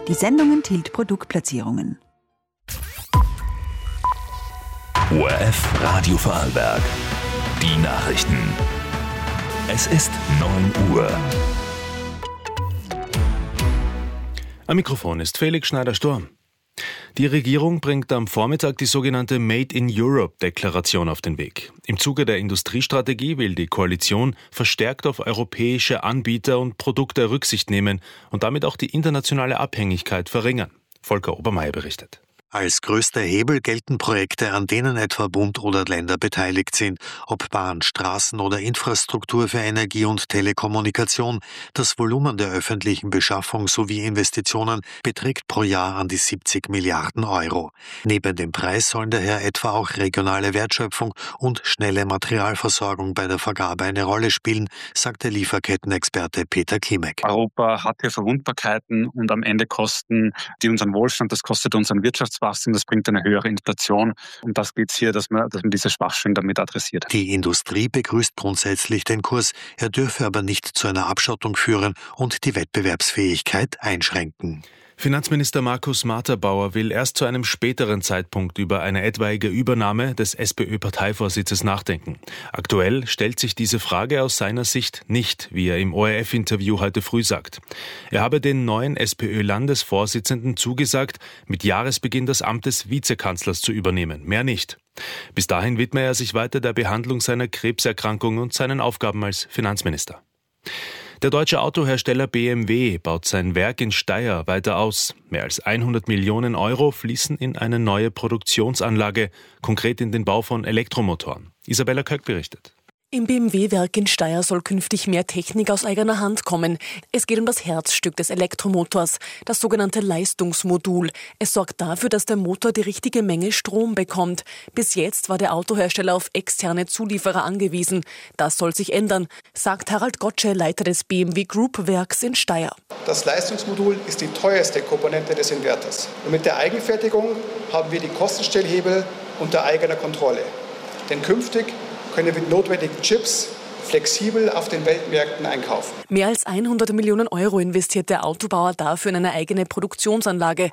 Die Sendung enthielt Produktplatzierungen. ORF Radio Vorarlberg. Die Nachrichten. Es ist 9 Uhr. Am Mikrofon ist Felix Schneider-Sturm. Die Regierung bringt am Vormittag die sogenannte Made in Europe-Deklaration auf den Weg. Im Zuge der Industriestrategie will die Koalition verstärkt auf europäische Anbieter und Produkte Rücksicht nehmen und damit auch die internationale Abhängigkeit verringern. Volker Obermeier berichtet. Als größter Hebel gelten Projekte, an denen etwa Bund oder Länder beteiligt sind, ob Bahn, Straßen oder Infrastruktur für Energie und Telekommunikation. Das Volumen der öffentlichen Beschaffung sowie Investitionen beträgt pro Jahr an die 70 Milliarden Euro. Neben dem Preis sollen daher etwa auch regionale Wertschöpfung und schnelle Materialversorgung bei der Vergabe eine Rolle spielen, sagt der Lieferkettenexperte Peter Klimek. Europa hat hier Verwundbarkeiten und am Ende kosten die unseren Wohlstand, das kostet unseren Wirtschaftswachstum, das bringt eine höhere Inflation. Und das geht es hier, dass man diese Schwachstellen damit adressiert. Die Industrie begrüßt grundsätzlich den Kurs, er dürfe aber nicht zu einer Abschottung führen und die Wettbewerbsfähigkeit einschränken. Finanzminister Markus Marterbauer will erst zu einem späteren Zeitpunkt über eine etwaige Übernahme des SPÖ-Parteivorsitzes nachdenken. Aktuell stellt sich diese Frage aus seiner Sicht nicht, wie er im ORF-Interview heute früh sagt. Er habe den neuen SPÖ-Landesvorsitzenden zugesagt, mit Jahresbeginn das Amt des Vizekanzlers zu übernehmen, mehr nicht. Bis dahin widme er sich weiter der Behandlung seiner Krebserkrankung und seinen Aufgaben als Finanzminister. Der deutsche Autohersteller BMW baut sein Werk in Steyr weiter aus. Mehr als 100 Millionen Euro fließen in eine neue Produktionsanlage, konkret in den Bau von Elektromotoren. Isabella Köck berichtet. Im BMW-Werk in Steyr soll künftig mehr Technik aus eigener Hand kommen. Es geht um das Herzstück des Elektromotors, das sogenannte Leistungsmodul. Es sorgt dafür, dass der Motor die richtige Menge Strom bekommt. Bis jetzt war der Autohersteller auf externe Zulieferer angewiesen. Das soll sich ändern, sagt Harald Gottsche, Leiter des BMW Group-Werks in Steyr. Das Leistungsmodul ist die teuerste Komponente des Inverters. Und mit der Eigenfertigung haben wir die Kostenstellhebel unter eigener Kontrolle. Denn künftig können wir mit notwendigen Chips flexibel auf den Weltmärkten einkaufen. Mehr als 100 Millionen Euro investiert der Autobauer dafür in eine eigene Produktionsanlage.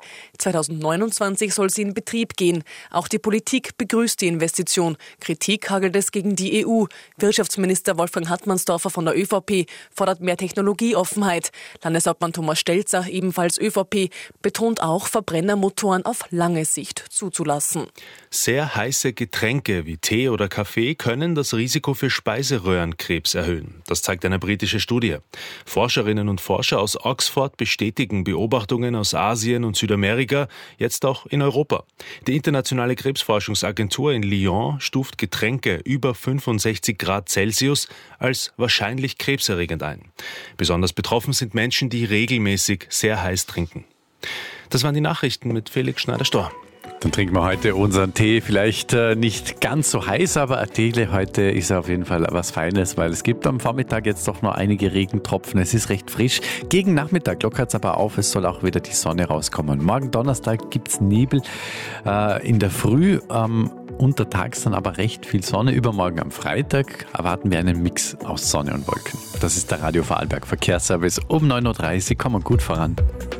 2029 soll sie in Betrieb gehen. Auch die Politik begrüßt die Investition. Kritik hagelt es gegen die EU. Wirtschaftsminister Wolfgang Hartmannsdorfer von der ÖVP fordert mehr Technologieoffenheit. Landeshauptmann Thomas Stelzer, ebenfalls ÖVP, betont auch, Verbrennermotoren auf lange Sicht zuzulassen. Sehr heiße Getränke wie Tee oder Kaffee können das Risiko für Speiseröhrenkrebs erhöhen. Das zeigt eine britische Studie. Forscherinnen und Forscher aus Oxford bestätigen Beobachtungen aus Asien und Südamerika, jetzt auch in Europa. Die internationale Krebsforschungsagentur in Lyon stuft Getränke über 65 Grad Celsius als wahrscheinlich krebserregend ein. Besonders betroffen sind Menschen, die regelmäßig sehr heiß trinken. Das waren die Nachrichten mit Felix Schneider-Sturm. Dann trinken wir heute unseren Tee, vielleicht nicht ganz so heiß, aber ein Teele heute ist auf jeden Fall was Feines, weil es gibt am Vormittag jetzt doch noch einige Regentropfen. Es ist recht frisch. Gegen Nachmittag lockert es aber auf, es soll auch wieder die Sonne rauskommen. Morgen Donnerstag gibt es Nebel in der Früh, untertags dann aber recht viel Sonne. Übermorgen am Freitag erwarten wir einen Mix aus Sonne und Wolken. Das ist der Radio Vorarlberg Verkehrsservice um 9.30 Uhr, kommen gut voran.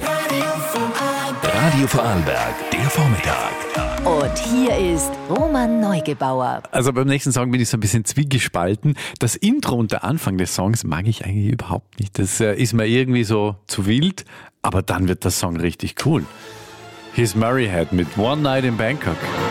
Radio Vorarlberg, der Vormittag. Und hier ist Roman Neugebauer. Also beim nächsten Song bin ich so ein bisschen zwiegespalten. Das Intro und der Anfang des Songs mag ich eigentlich überhaupt nicht. Das ist mir irgendwie so zu wild, aber dann wird der Song richtig cool. Hier ist Murray Head mit One Night in Bangkok.